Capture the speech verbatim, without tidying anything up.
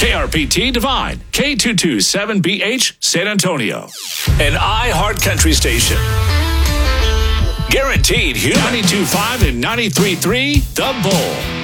K R P T Divine, K two twenty-seven B H, San Antonio. An iHeart Country station. Guaranteed human. ninety-two point five and ninety-three point three, The Bull.